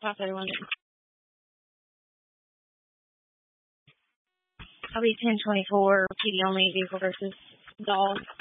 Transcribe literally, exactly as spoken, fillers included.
five thirty-one. I'll be ten twenty-four, P D only, vehicle versus dog.